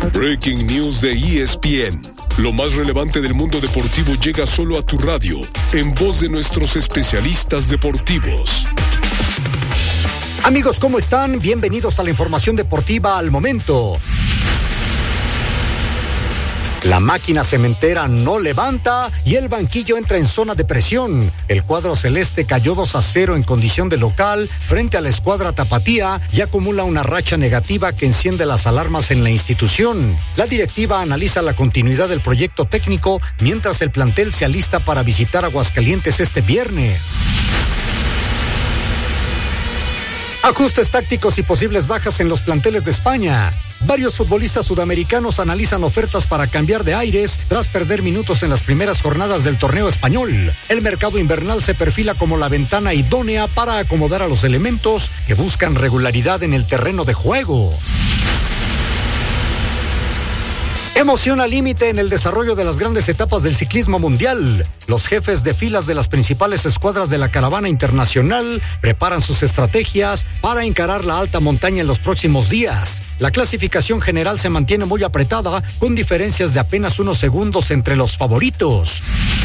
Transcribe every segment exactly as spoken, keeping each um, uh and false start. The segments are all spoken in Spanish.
Breaking News de E S P N. Lo más relevante del mundo deportivo llega solo a tu radio, en voz de nuestros especialistas deportivos. Amigos, ¿cómo están? Bienvenidos a la información deportiva al momento. La máquina cementera no levanta y el banquillo entra en zona de presión. El cuadro celeste cayó dos a cero en condición de local frente a la escuadra tapatía y acumula una racha negativa que enciende las alarmas en la institución. La directiva analiza la continuidad del proyecto técnico mientras el plantel se alista para visitar Aguascalientes este viernes. Ajustes tácticos y posibles bajas en los planteles de España. Varios futbolistas sudamericanos analizan ofertas para cambiar de aires tras perder minutos en las primeras jornadas del torneo español. El mercado invernal se perfila como la ventana idónea para acomodar a los elementos que buscan regularidad en el terreno de juego. Emoción al límite en el desarrollo de las grandes etapas del ciclismo mundial. Los jefes de filas de las principales escuadras de la caravana internacional preparan sus estrategias para encarar la alta montaña en los próximos días. La clasificación general se mantiene muy apretada, con diferencias de apenas unos segundos entre los favoritos.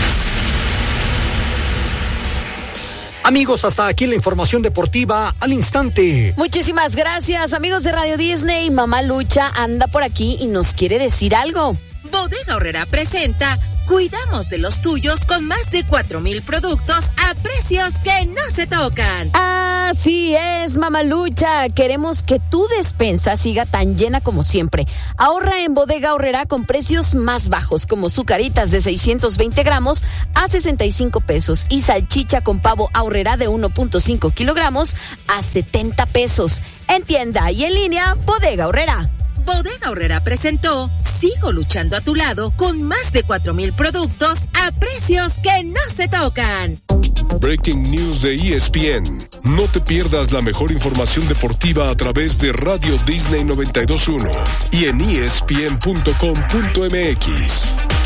Amigos, hasta aquí la información deportiva al instante. Muchísimas gracias, amigos de Radio Disney. Mamá Lucha anda por aquí y nos quiere decir algo. Bodega Aurrerá presenta Cuidamos de los tuyos con más de cuatro mil productos a precios que no se tocan. Así es, Mamá Lucha. Queremos que tu despensa siga tan llena como siempre. Ahorra en Bodega Aurrerá con precios más bajos, como sucaritas de seiscientos veinte gramos a sesenta y cinco pesos y salchicha con pavo Aurrerá de uno punto cinco kilogramos a setenta pesos. En tienda y en línea, Bodega Aurrerá. Bodega Aurrerá presentó Sigo luchando a tu lado con más de cuatro mil productos a precios que no se tocan. Breaking News de E S P N. No te pierdas la mejor información deportiva a través de Radio Disney noventa y dos punto uno y en E S P N punto com punto M X.